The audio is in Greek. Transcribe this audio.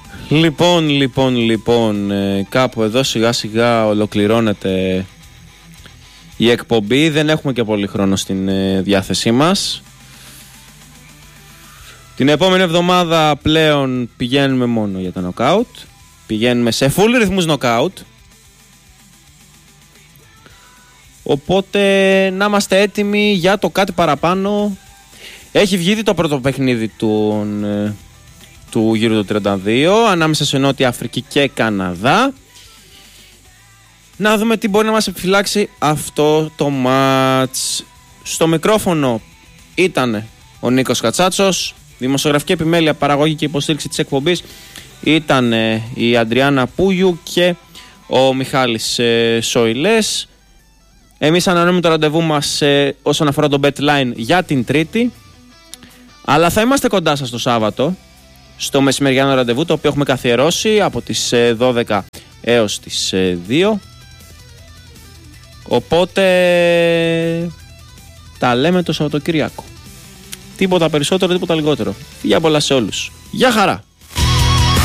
Λοιπόν, κάπου εδώ σιγά σιγά ολοκληρώνεται η εκπομπή. Δεν έχουμε και πολύ χρόνο στην διάθεσή μας. Την επόμενη εβδομάδα πλέον πηγαίνουμε μόνο για τα νοκάουτ. Πηγαίνουμε σε full ρυθμούς νοκάουτ. Οπότε να είμαστε έτοιμοι για το κάτι παραπάνω. Έχει βγει ήδη το πρώτο παιχνίδι του γύρου του 32 ανάμεσα σε Νότια Αφρική και Καναδά. Να δούμε τι μπορεί να μας επιφυλάξει αυτό το μάτς. Στο μικρόφωνο ήταν ο Νίκος Κατσάτσος. Δημοσιογραφική επιμέλεια, παραγωγή και υποστήριξη της εκπομπής ήταν η Αντριάννα Πούγιου και ο Μιχάλης Σοηλές. Εμείς ανανεώνουμε το ραντεβού μας όσον αφορά το BetLine για την Τρίτη. Αλλά θα είμαστε κοντά σας το Σάββατο στο μεσημεριανό ραντεβού, το οποίο έχουμε καθιερώσει από τις 12 έως τις 2. Οπότε τα λέμε το Σαββατοκύριακο. Τίποτα περισσότερο, τίποτα λιγότερο. Φιλιά πολλά σε όλους. Γεια χαρά!